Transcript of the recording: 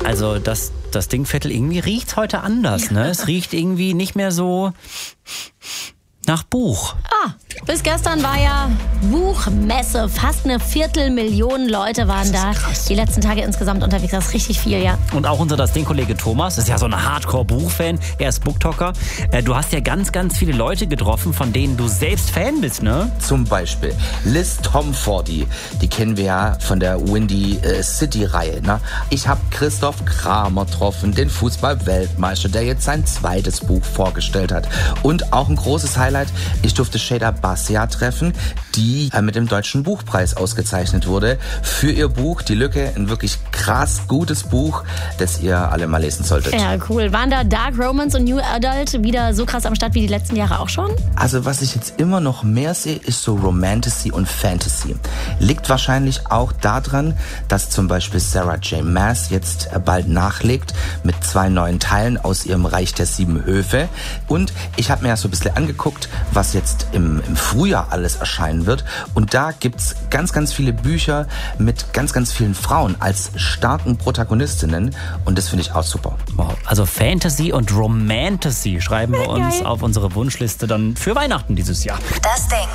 Also das Dingviertel, irgendwie riecht's heute anders, ne? Es riecht irgendwie nicht mehr so nach Buch. Bis gestern war ja Buchmesse. Fast 250.000 Leute waren da. Die letzten Tage insgesamt unterwegs. Das ist richtig viel, ja. Und auch unser Ding-Kollege Thomas ist ja so ein Hardcore-Buchfan. Er ist Booktalker. Du hast ja ganz, ganz viele Leute getroffen, von denen du selbst Fan bist, ne? Zum Beispiel Liz Tomfordy. Die kennen wir ja von der Windy City-Reihe. Ne? Ich habe Christoph Kramer getroffen, den Fußball-Weltmeister, der jetzt sein zweites Buch vorgestellt hat. Und auch ein großes Highlight, ich durfte Shada Bassia treffen, die mit dem Deutschen Buchpreis ausgezeichnet wurde für ihr Buch Die Lücke. Ein wirklich krass gutes Buch, das ihr alle mal lesen solltet. Ja, cool. Waren da Dark Romance und New Adult wieder so krass am Start wie die letzten Jahre auch schon? Also was ich jetzt immer noch mehr sehe, ist so Romantasy und Fantasy. Liegt wahrscheinlich auch daran, dass zum Beispiel Sarah J. Maas jetzt bald nachlegt mit 2 neuen Teilen aus ihrem Reich der 7 Höfe. Und ich habe mir ja so ein bisschen angeguckt, was jetzt im Frühjahr alles erscheinen wird. Und da gibt's ganz, ganz viele Bücher mit ganz, ganz vielen Frauen als starken Protagonistinnen. Und das finde ich auch super. Wow. Also Fantasy und Romantasy schreiben wir uns auf unsere Wunschliste dann für Weihnachten dieses Jahr. Das Ding.